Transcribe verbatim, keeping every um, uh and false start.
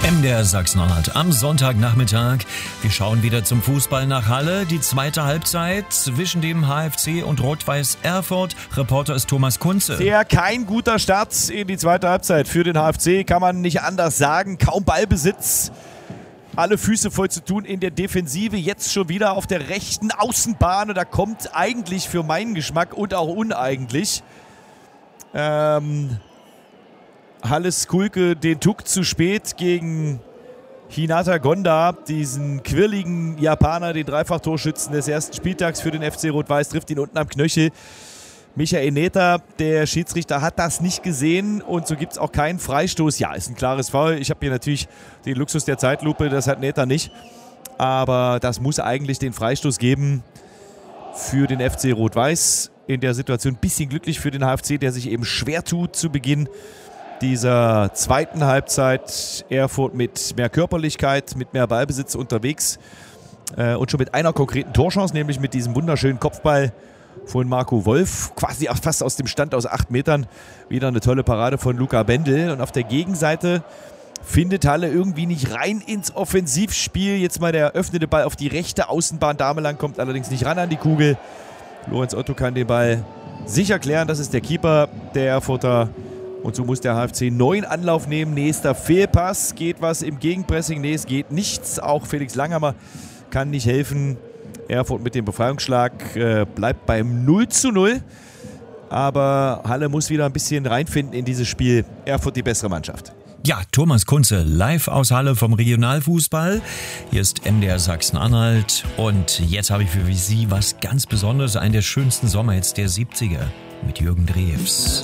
M D R Sachsen-Anhalt am Sonntagnachmittag. Wir schauen wieder zum Fußball nach Halle. Die zweite Halbzeit zwischen dem H F C und Rot-Weiß Erfurt. Reporter ist Thomas Kunze. Sehr kein guter Start in die zweite Halbzeit für den H F C, kann man nicht anders sagen. Kaum Ballbesitz. Alle Füße voll zu tun in der Defensive. Jetzt schon wieder auf der rechten Außenbahn. Und da kommt eigentlich für meinen Geschmack und auch uneigentlich ähm, Halles Kulke den Tuck zu spät gegen Hinata Gonda, diesen quirligen Japaner, den Dreifachtorschützen des ersten Spieltags für den F C Rot-Weiß, trifft ihn unten am Knöchel. Michael Neter, der Schiedsrichter, hat das nicht gesehen und so gibt es auch keinen Freistoß. Ja, ist ein klares Foul. Ich habe hier natürlich den Luxus der Zeitlupe, das hat Neter nicht. Aber das muss eigentlich den Freistoß geben für den F C Rot-Weiß. In der Situation ein bisschen glücklich für den H F C, der sich eben schwer tut zu Beginn dieser zweiten Halbzeit. Erfurt mit mehr Körperlichkeit, mit mehr Ballbesitz unterwegs äh, und schon mit einer konkreten Torchance, nämlich mit diesem wunderschönen Kopfball von Marco Wolf, quasi fast aus dem Stand aus acht Metern. Wieder eine tolle Parade von Luca Bendel. Und auf der Gegenseite findet Halle irgendwie nicht rein ins Offensivspiel. Jetzt mal der eröffnete Ball auf die rechte Außenbahn. Damelang kommt allerdings nicht ran an die Kugel. Lorenz Otto kann den Ball sicher klären. Das ist der Keeper der Erfurter. Und so muss der H F C neuen Anlauf nehmen. Nächster Fehlpass. Geht was im Gegenpressing? Nee, es geht nichts. Auch Felix Langhammer kann nicht helfen. Erfurt mit dem Befreiungsschlag äh, bleibt beim null zu null. Aber Halle muss wieder ein bisschen reinfinden in dieses Spiel. Erfurt die bessere Mannschaft. Ja, Thomas Kunze live aus Halle vom Regionalfußball. Hier ist M D R Sachsen-Anhalt. Und jetzt habe ich für Sie was ganz Besonderes. Einen der schönsten Sommerhits der siebziger mit Jürgen Drews.